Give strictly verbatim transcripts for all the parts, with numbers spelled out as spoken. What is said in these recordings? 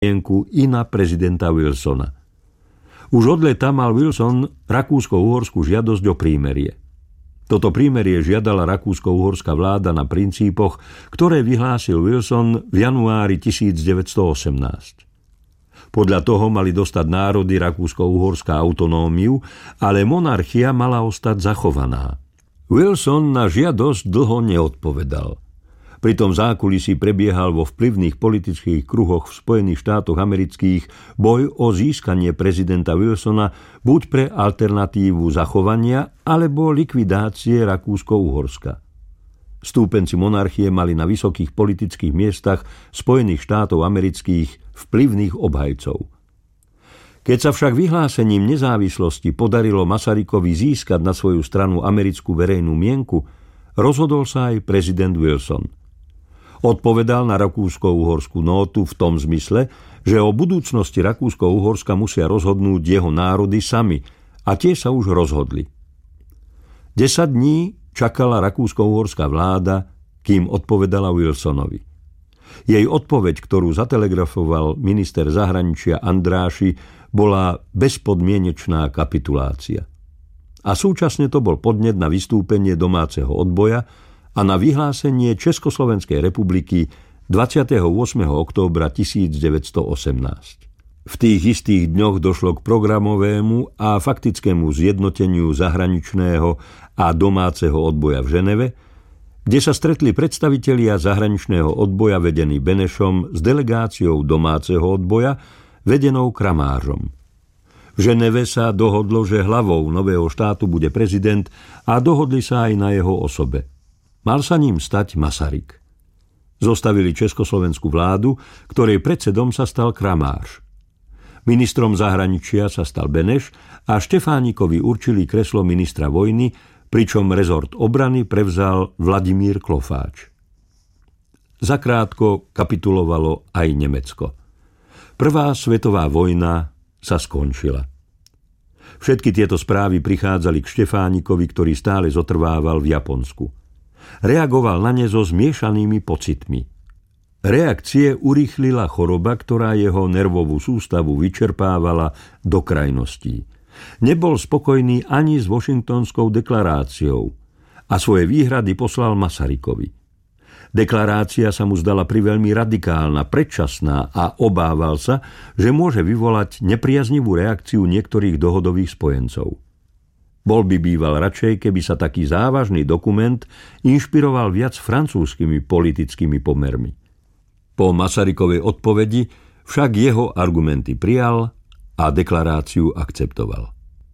mienku i na prezidenta Wilsona. Už od leta mal Wilson rakúsko-uhorskú žiadosť o prímerie. Toto prímerie žiadala rakúsko-uhorská vláda na princípoch, ktoré vyhlásil Wilson v januári tisícdeväťstoosemnásť. Podľa toho mali dostať národy Rakúsko-uhorská autonómiu, ale monarchia mala ostať zachovaná. Wilson na žiadosť dlho neodpovedal. Pritom v zákulisí prebiehal vo vplyvných politických kruhoch v Spojených štátoch amerických boj o získanie prezidenta Wilsona buď pre alternatívu zachovania alebo likvidácie Rakúsko-Uhorska. Stúpenci monarchie mali na vysokých politických miestach Spojených štátov amerických vplyvných obhajcov. Keď sa však vyhlásením nezávislosti podarilo Masarykovi získať na svoju stranu americkú verejnú mienku, rozhodol sa aj prezident Wilson. Odpovedal na rakúsko-uhorskú nótu v tom zmysle, že o budúcnosti Rakúsko-Uhorska musia rozhodnúť jeho národy sami, a tie sa už rozhodli. Desať dní čakala rakúsko-uhorská vláda, kým odpovedala Wilsonovi. Jej odpoveď, ktorú zatelegrafoval minister zahraničia Andráši, bola bezpodmienečná kapitulácia. A súčasne to bol podnet na vystúpenie domáceho odboja a na vyhlásenie Československej republiky dvadsiateho ôsmeho októbra tisícdeväťstoosemnásť. V tých istých dňoch došlo k programovému a faktickému zjednoteniu zahraničného a domáceho odboja v Ženeve, kde sa stretli predstavitelia zahraničného odboja vedený Benešom s delegáciou domáceho odboja vedenou Kramářom. V Ženeve sa dohodlo, že hlavou nového štátu bude prezident a dohodli sa aj na jeho osobe. Mal sa ním stať Masaryk. Zostavili československú vládu, ktorej predsedom sa stal Kramář. Ministrom zahraničia sa stal Beneš a Štefánikovi určili kreslo ministra vojny, pričom rezort obrany prevzal Vladimír Klofáč. Zakrátko kapitulovalo aj Nemecko. Prvá svetová vojna sa skončila. Všetky tieto správy prichádzali k Štefánikovi, ktorý stále zotrvával v Japonsku. Reagoval na ne so zmiešanými pocitmi. Reakcie urýchlila choroba, ktorá jeho nervovú sústavu vyčerpávala do krajností. Nebol spokojný ani s Washingtonskou deklaráciou a svoje výhrady poslal Masarykovi. Deklarácia sa mu zdala priveľmi radikálna, predčasná a obával sa, že môže vyvolať nepriaznivú reakciu niektorých dohodových spojencov. Bol by býval radšej, keby sa taký závažný dokument inšpiroval viac francúzskymi politickými pomermi. Po Masarykovej odpovedi však jeho argumenty prijal a deklaráciu akceptoval.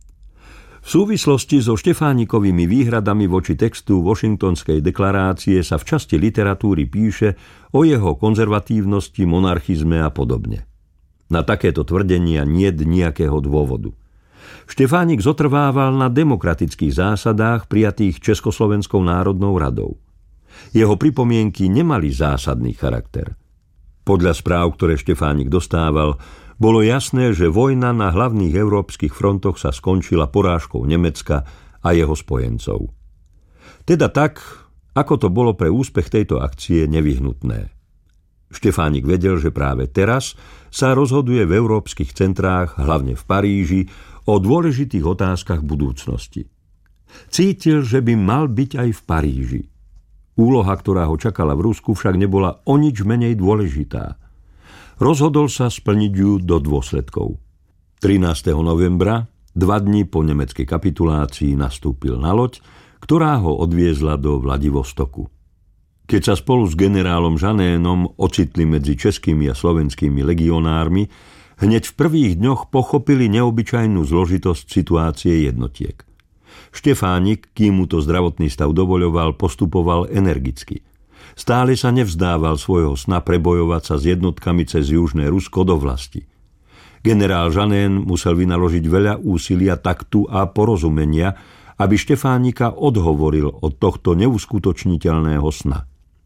V súvislosti so Štefánikovými výhradami voči textu Washingtonskej deklarácie sa v časti literatúry píše o jeho konzervatívnosti, monarchizme a podobne. Na takéto tvrdenia niet nejakého dôvodu. Štefánik zotrvával na demokratických zásadách prijatých Československou národnou radou. Jeho pripomienky nemali zásadný charakter. Podľa správ, ktoré Štefánik dostával, bolo jasné, že vojna na hlavných európskych frontoch sa skončila porážkou Nemecka a jeho spojencov. Teda tak, ako to bolo pre úspech tejto akcie nevyhnutné. Štefánik vedel, že práve teraz sa rozhoduje v európskych centrách, hlavne v Paríži, o dôležitých otázkach budúcnosti. Cítil, že by mal byť aj v Paríži. Úloha, ktorá ho čakala v Rusku, však nebola o nič menej dôležitá. Rozhodol sa splniť ju do dôsledkov. trinásteho novembra, dva dni po nemeckej kapitulácii, nastúpil na loď, ktorá ho odviezla do Vladivostoku. Keď sa spolu s generálom Žanénom ocitli medzi českými a slovenskými legionármi, hneď v prvých dňoch pochopili neobyčajnú zložitosť situácie jednotiek. Štefánik, kým mu to zdravotný stav dovoľoval, postupoval energicky. Stále sa nevzdával svojho sna prebojovať sa s jednotkami cez južné Rusko do vlasti. Generál Žanén musel vynaložiť veľa úsilia, taktu a porozumenia, aby Štefánika odhovoril od tohto neuskutočniteľného sna.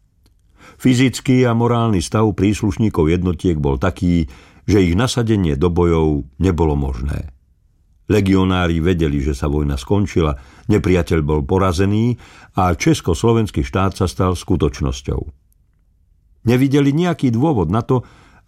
Fyzický a morálny stav príslušníkov jednotiek bol taký, že ich nasadenie do bojov nebolo možné. Legionári vedeli, že sa vojna skončila, nepriateľ bol porazený a československý štát sa stal skutočnosťou. Nevideli nejaký dôvod na to,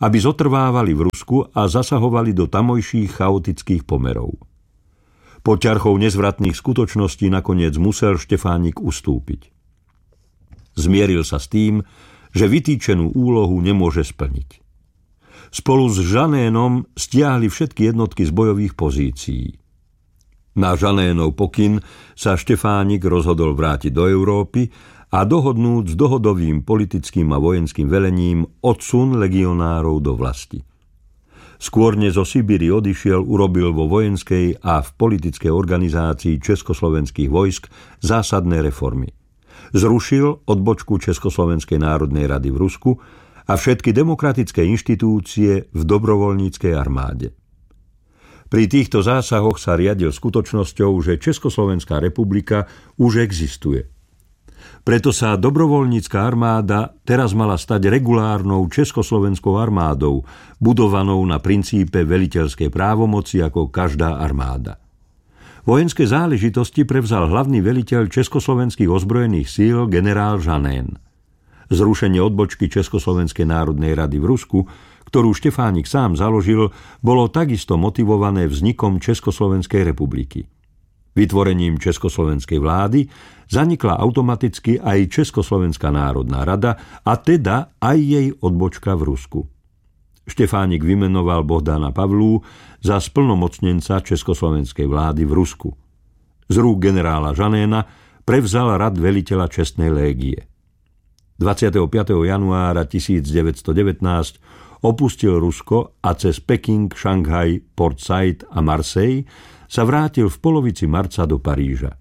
aby zotrvávali v Rusku a zasahovali do tamojších chaotických pomerov. Po ťarchou nezvratných skutočností nakoniec musel Štefánik ustúpiť. Zmieril sa s tým, že vytýčenú úlohu nemôže splniť. Spolu s Žanénom stiahli všetky jednotky z bojových pozícií. Na Žanénov pokyn sa Štefánik rozhodol vrátiť do Európy a dohodnúť s dohodovým politickým a vojenským velením odsun legionárov do vlasti. Skôr než zo Sibíry odišiel, urobil vo vojenskej a v politickej organizácii československých vojsk zásadné reformy. Zrušil odbočku Československej národnej rady v Rusku a všetky demokratické inštitúcie v dobrovoľníckej armáde. Pri týchto zásahoch sa riadil skutočnosťou, že Československá republika už existuje. Preto sa dobrovoľnícka armáda teraz mala stať regulárnou československou armádou, budovanou na princípe veliteľskej právomoci ako každá armáda. Vojenské záležitosti prevzal hlavný veliteľ československých ozbrojených síl generál Žanén. Zrušenie odbočky Československej národnej rady v Rusku, ktorú Štefánik sám založil, bolo takisto motivované vznikom Československej republiky. Vytvorením Československej vlády zanikla automaticky aj Československá národná rada a teda aj jej odbočka v Rusku. Štefánik vymenoval Bohdana Pavlú za splnomocnenca Československej vlády v Rusku. Z rúk generála Žanéna prevzal rad veliteľa čestnej légie. dvadsiateho piateho januára tisícdeväťstodevätnásť opustil Rusko a cez Peking, Šanghaj, Port Said a Marseille sa vrátil v polovici marca do Paríža.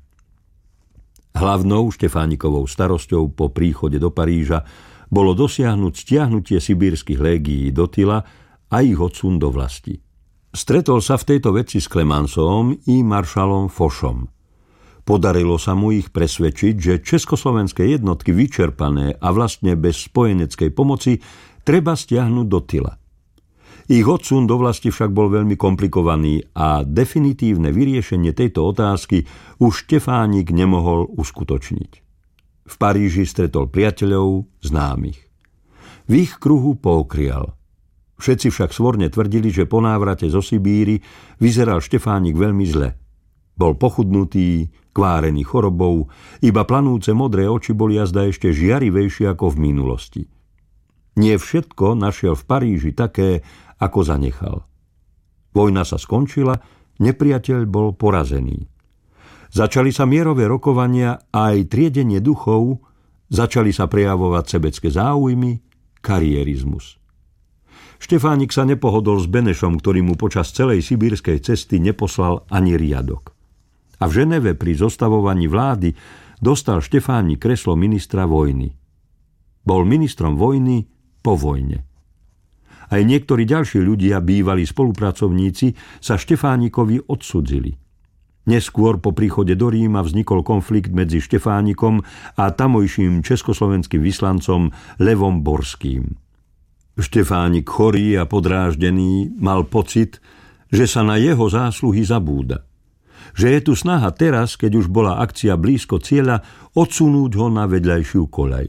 Hlavnou Štefánikovou starosťou po príchode do Paríža bolo dosiahnuť stiahnutie sibírskych légií do tyla a ich odsun do vlasti. Stretol sa v tejto veci s Clemenceom i maršalom Fochom. Podarilo sa mu ich presvedčiť, že československé jednotky vyčerpané a vlastne bez spojeneckej pomoci treba stiahnuť do tyla. Ich odsun do vlasti však bol veľmi komplikovaný a definitívne vyriešenie tejto otázky už Štefánik nemohol uskutočniť. V Paríži stretol priateľov, známych. V ich kruhu pookrial. Všetci však svorne tvrdili, že po návrate zo Sibíry vyzeral Štefánik veľmi zle. Bol pochudnutý, kvárený chorobou, iba planúce modré oči boli jazda ešte žiarivejšie ako v minulosti. Nie všetko našiel v Paríži také, ako zanechal. Vojna sa skončila, nepriateľ bol porazený. Začali sa mierové rokovania a aj triedenie duchov, začali sa prejavovať sebecké záujmy, karierizmus. Štefánik sa nepohodol s Benešom, ktorý mu počas celej sibírskej cesty neposlal ani riadok. A v Ženeve pri zostavovaní vlády dostal Štefánik kreslo ministra vojny. Bol ministrom vojny po vojne. Aj niektorí ďalší ľudia, bývalí spolupracovníci, sa Štefánikovi odsudzili. Neskôr po príchode do Ríma vznikol konflikt medzi Štefánikom a tamojším československým vyslancom Levom Borským. Štefánik, chorý a podráždený, mal pocit, že sa na jeho zásluhy zabúda. Že je tu snaha teraz, keď už bola akcia blízko cieľa, odsunúť ho na vedľajšiu koľaj.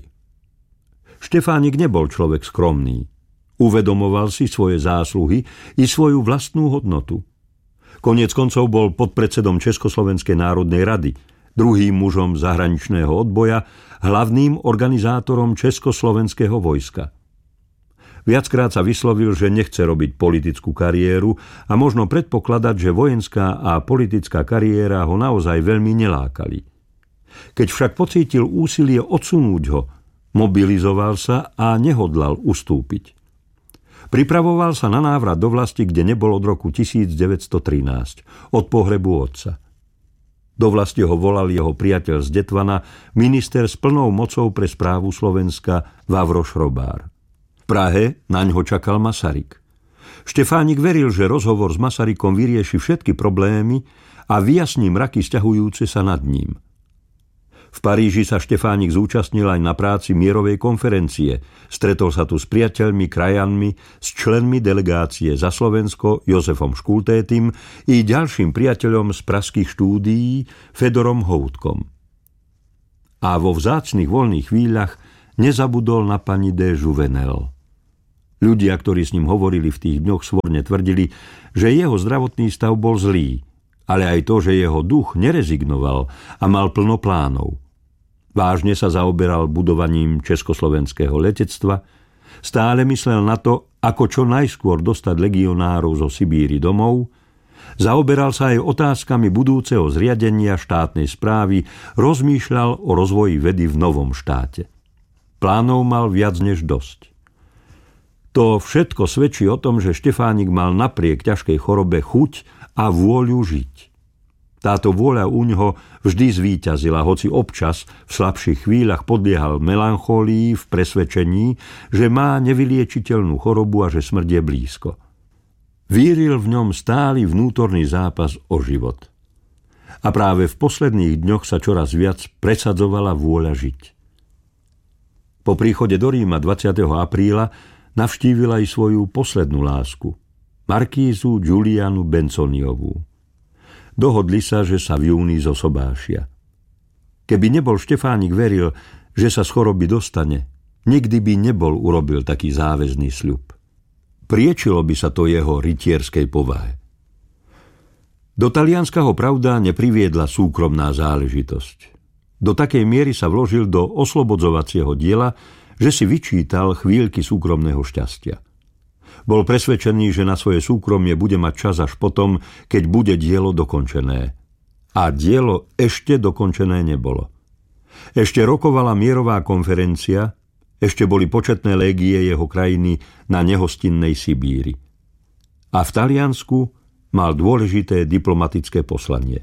Štefánik nebol človek skromný. Uvedomoval si svoje zásluhy i svoju vlastnú hodnotu. Koniec koncov bol podpredsedom Československej národnej rady, druhým mužom zahraničného odboja, hlavným organizátorom československého vojska. Viackrát sa vyslovil, že nechce robiť politickú kariéru a možno predpokladať, že vojenská a politická kariéra ho naozaj veľmi nelákali. Keď však pocítil úsilie odsunúť ho, mobilizoval sa a nehodlal ustúpiť. Pripravoval sa na návrat do vlasti, kde nebol od roku tisícdeväťstotrinásť, od pohrebu otca. Do vlasti ho volal jeho priateľ z Detvana, minister s plnou mocou pre správu Slovenska Vavro Šrobár. V Prahe naňho čakal Masaryk. Štefánik veril, že rozhovor s Masarykom vyrieši všetky problémy a vyjasní mraky sťahujúce sa nad ním. V Paríži sa Štefánik zúčastnil aj na práci mierovej konferencie. Stretol sa tu s priateľmi, krajanmi, s členmi delegácie za Slovensko Jozefom Škultétym i ďalším priateľom z pražských štúdií Fedorom Houtkom. A vo vzácnych voľných chvíľach nezabudol na pani de Jouvenel. Ľudia, ktorí s ním hovorili v tých dňoch, svorne tvrdili, že jeho zdravotný stav bol zlý, ale aj to, že jeho duch nerezignoval a mal plno plánov. Vážne sa zaoberal budovaním československého letectva, stále myslel na to, ako čo najskôr dostať legionárov zo Sibíry domov, zaoberal sa aj otázkami budúceho zriadenia štátnej správy, rozmýšľal o rozvoji vedy v novom štáte. Plánov mal viac než dosť. To všetko svedčí o tom, že Štefánik mal napriek ťažkej chorobe chuť a vôľu žiť. Táto vôľa u ňoho vždy zvíťazila, hoci občas v slabších chvíľach podliehal melancholii v presvedčení, že má nevyliečiteľnú chorobu a že smrť je blízko. Víril v ňom stály vnútorný zápas o život. A práve v posledných dňoch sa čoraz viac presadzovala vôľa žiť. Po príchode do Ríma dvadsiateho apríla navštívila aj svoju poslednú lásku, markízu Giulianu Benzoniovú. Dohodli sa, že sa v júni zosobášia. Keby nebol Štefánik veril, že sa z choroby dostane, nikdy by nebol urobil taký záväzný sľub. Priečilo by sa to jeho rytierskej povahe. Do Talianska ho pravda nepriviedla súkromná záležitosť. Do takej miery sa vložil do oslobodzovacieho diela, že si vyčítal chvíľky súkromného šťastia. Bol presvedčený, že na svoje súkromie bude mať čas až potom, keď bude dielo dokončené. A dielo ešte dokončené nebolo. Ešte rokovala mierová konferencia, ešte boli početné légie jeho krajiny na nehostinnej Sibíri. A v Taliansku mal dôležité diplomatické poslanie.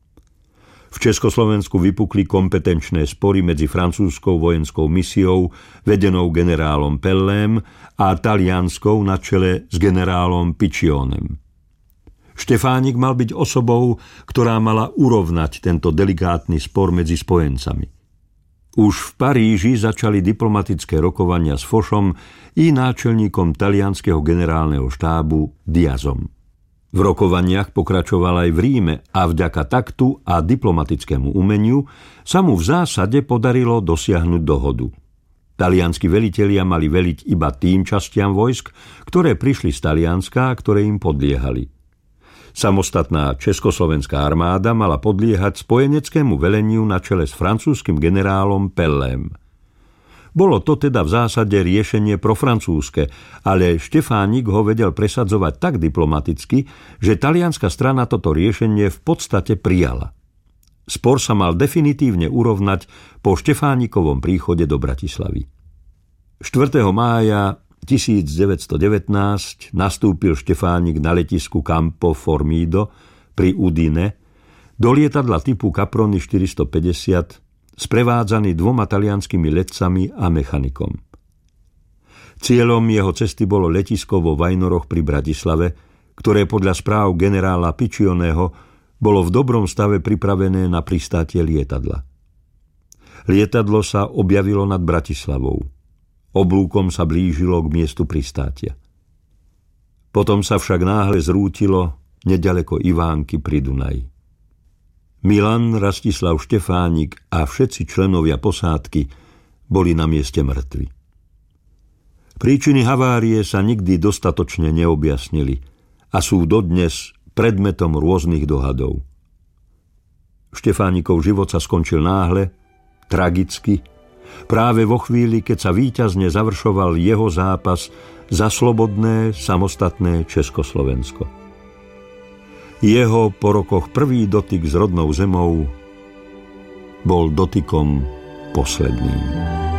V Československu vypukli kompetenčné spory medzi francúzskou vojenskou misiou vedenou generálom Pellem a talianskou na čele s generálom Piccionem. Štefánik mal byť osobou, ktorá mala urovnať tento delikátny spor medzi spojencami. Už v Paríži začali diplomatické rokovania s Fochom i náčelníkom talianskeho generálneho štábu Diazom. V rokovaniach pokračoval aj v Ríme a vďaka taktu a diplomatickému umeniu sa mu v zásade podarilo dosiahnuť dohodu. Talianski velitelia mali veliť iba tým častiam vojsk, ktoré prišli z Talianska a ktoré im podliehali. Samostatná československá armáda mala podliehať spojeneckému veleniu na čele s francúzskym generálom Pellem. Bolo to teda v zásade riešenie profrancúzske, ale Štefánik ho vedel presadzovať tak diplomaticky, že talianska strana toto riešenie v podstate prijala. Spor sa mal definitívne urovnať po Štefánikovom príchode do Bratislavy. štvrtého mája tisícdeväťstodevätnásť nastúpil Štefánik na letisku Campo Formido pri Udine do lietadla typu Caproni štyristopäťdesiat sprevádzaný dvoma talianskými letcami a mechanikom. Cieľom jeho cesty bolo letisko vo Vajnoroch pri Bratislave, ktoré podľa správ generála Piccioneho bolo v dobrom stave pripravené na pristátie lietadla. Lietadlo sa objavilo nad Bratislavou. Oblúkom sa blížilo k miestu pristátia. Potom sa však náhle zrútilo neďaleko Ivánky pri Dunaji. Milan, Rastislav Štefánik a všetci členovia posádky boli na mieste mŕtvi. Príčiny havárie sa nikdy dostatočne neobjasnili a sú dodnes predmetom rôznych dohadov. Štefánikov život sa skončil náhle, tragicky, práve vo chvíli, keď sa víťazne završoval jeho zápas za slobodné, samostatné Československo. Jeho po rokoch prvý dotyk s rodnou zemou bol dotykom posledným.